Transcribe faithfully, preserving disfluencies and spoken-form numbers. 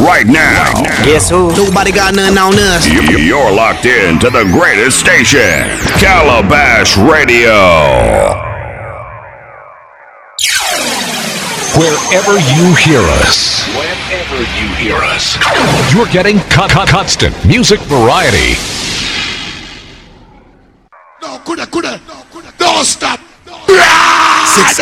right now. Guess who? Nobody got nothing on us. You're locked in to the greatest station, Calabash Radio. Wherever you hear us, wherever you hear us, you're getting con- con- constant music variety. No, coulda, coulda, don't stop. Six